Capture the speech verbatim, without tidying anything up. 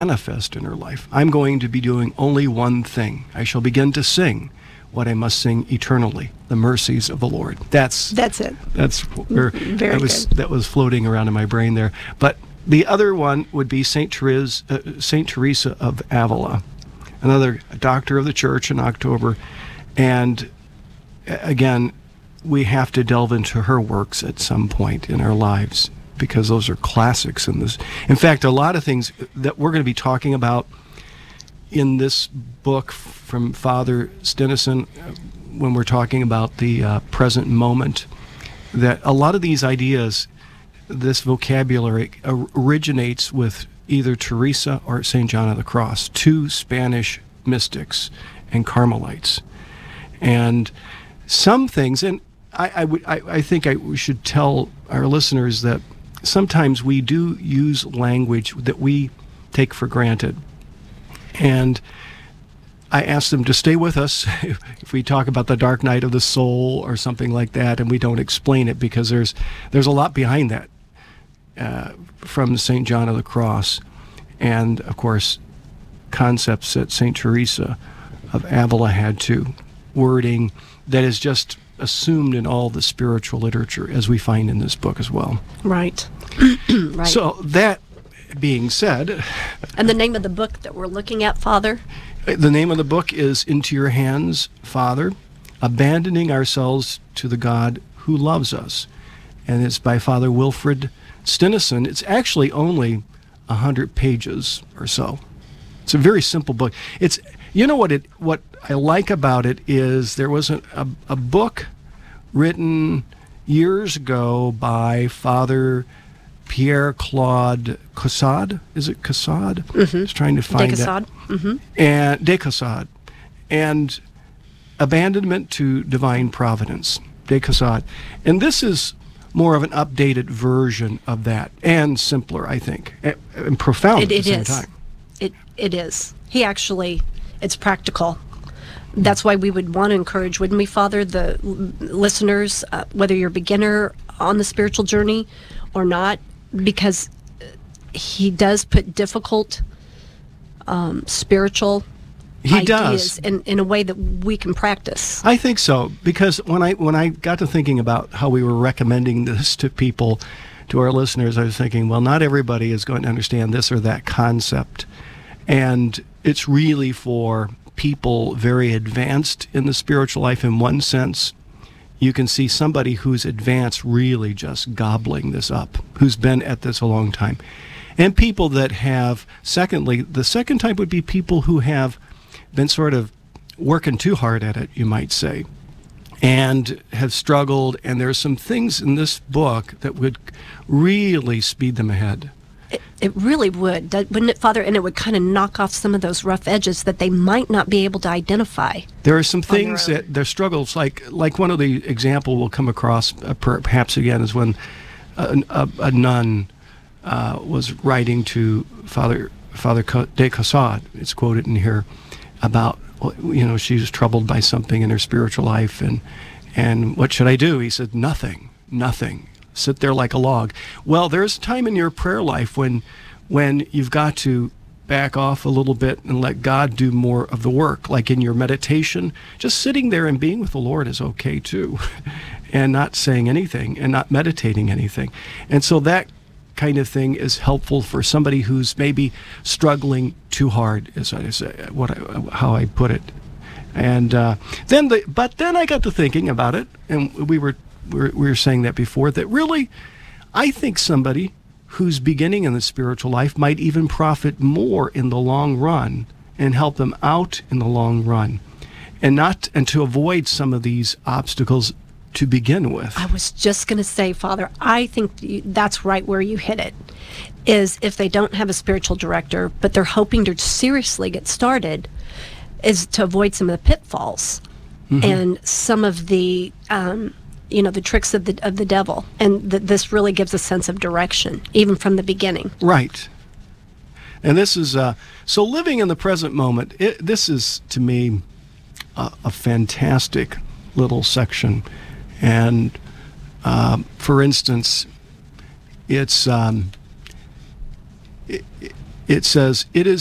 manifest in her life. I'm going to be doing only one thing. I shall begin to sing what I must sing eternally, the mercies of the Lord. That's that's it. That's where Very I was, good. that was floating around in my brain there. But the other one would be Saint Therese, uh, Saint Teresa of Avila, another doctor of the church in October. And uh, again, we have to delve into her works at some point in our lives, because those are classics in this. In fact, a lot of things that we're going to be talking about in this book from Father Stinnesen, when we're talking about the uh, present moment, that a lot of these ideas, this vocabulary originates with either Teresa or Saint John of the Cross, two Spanish mystics and Carmelites. And some things, and I, I, would, I, I think I we should tell our listeners that sometimes we do use language that we take for granted. And I ask them to stay with us if we talk about the dark night of the soul or something like that, and we don't explain it, because there's there's a lot behind that uh, from Saint John of the Cross, and of course concepts that Saint Teresa of Avila had too, wording that is just assumed in all the spiritual literature, as we find in this book as well. Right. Right. So that being said, and the name of the book that we're looking at, Father? The name of the book is Into Your Hands, Father, Abandoning Ourselves to the God Who Loves Us. And it's by Father Wilfred Stinnesen. It's actually only one hundred pages or so. It's a very simple book. It's, you know what it what I like about it is there was a, a, a book written years ago by Father Pierre Claude Caussade. Is it Caussade? Mm-hmm. I was trying to find De that. Caussade. Mm-hmm. And De Caussade. And Abandonment to Divine Providence. De Caussade. And this is more of an updated version of that, and simpler, I think, and, and profound It, at it the same is. time. It it is. He actually, it's practical. That's why we would want to encourage, wouldn't we, Father, the l- listeners, uh, whether you're a beginner on the spiritual journey or not, because he does put difficult um, spiritual He ideas does. in, in a way that we can practice. I think so, because when I when I got to thinking about how we were recommending this to people, to our listeners, I was thinking, well, not everybody is going to understand this or that concept. And it's really for people very advanced in the spiritual life in one sense. You can see somebody who's advanced really just gobbling this up, who's been at this a long time. And people that have, secondly, the second type would be people who have been sort of working too hard at it, you might say, and have struggled. And there's some things in this book that would really speed them ahead. It, it really would, do- wouldn't it, Father? And it would kind of knock off some of those rough edges that they might not be able to identify. There are some their things own. that their struggles, like like one of the example we'll come across uh, perhaps again is when a, a, a nun uh, was writing to Father Father de Caussade. It's quoted in here about, you know, she was troubled by something in her spiritual life, and and what should I do? He said, nothing, nothing. Sit there like a log. Well, there's a time in your prayer life when when you've got to back off a little bit and let God do more of the work. Like in your meditation, just sitting there and being with the Lord is okay too, and not saying anything and not meditating anything. And so that kind of thing is helpful for somebody who's maybe struggling too hard, is I say, what I, how I put it. And uh, then, the, but then I got to thinking about it, and we were we were, we were saying that before, that really, I think somebody who's beginning in the spiritual life might even profit more in the long run and help them out in the long run, and not and to avoid some of these obstacles to begin with. I was just going to say, Father, I think you, that's right where you hit it, is if they don't have a spiritual director, but they're hoping to seriously get started, is to avoid some of the pitfalls mm-hmm. and some of the, um, you know, the tricks of the of the devil. And th- this really gives a sense of direction, even from the beginning. Right. And this is, uh, so living in the present moment, it, this is, to me, a, a fantastic little section. And um, for instance, it's um, it, it says, "It is